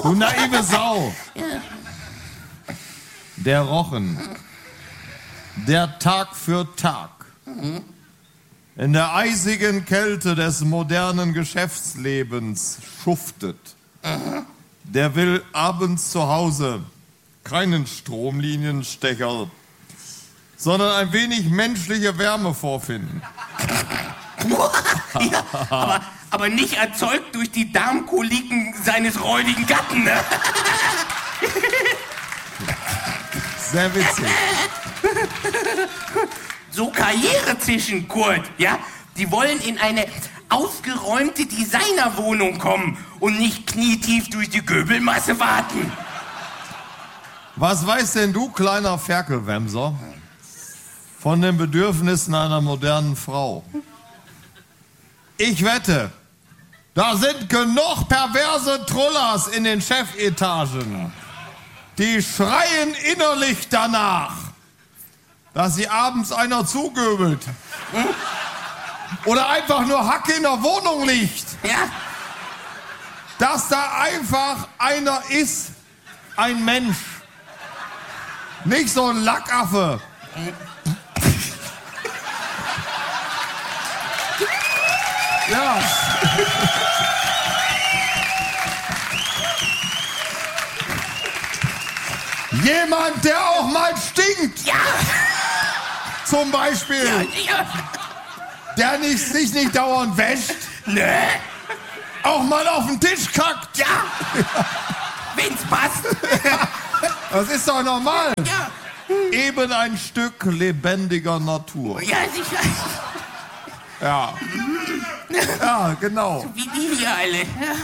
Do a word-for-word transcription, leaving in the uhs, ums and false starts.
Du naive Sau. Der Rochen, der Tag für Tag in der eisigen Kälte des modernen Geschäftslebens schuftet, der will abends zu Hause keinen Stromlinienstecher, sondern ein wenig menschliche Wärme vorfinden. Ja, aber, aber nicht erzeugt durch die Darmkoliken seines räudigen Gatten, ne? Sehr witzig. So Karrierezischen, Kurt, ja? Die wollen in eine aufgeräumte Designerwohnung kommen und nicht knietief durch die Göbelmasse warten. Was weißt denn du, kleiner Ferkelwämser, von den Bedürfnissen einer modernen Frau? Ich wette, da sind genug perverse Trullers in den Chefetagen. Die schreien innerlich danach, dass sie abends einer zugöbelt. Hm? Oder einfach nur Hacke in der Wohnung liegt. Ja? Dass da einfach einer ist, ein Mensch. Nicht so ein Lackaffe. Ja. Jemand, der auch mal stinkt. Ja. Zum Beispiel. Ja, ja. Der nicht, sich nicht dauernd wäscht. Ne? Auch mal auf den Tisch kackt. Ja. Wenn's passt. Das ist doch normal. Ja. Eben ein Stück lebendiger Natur. Ja, sicher. Ja. Ja, genau. Wie die hier alle. Ja.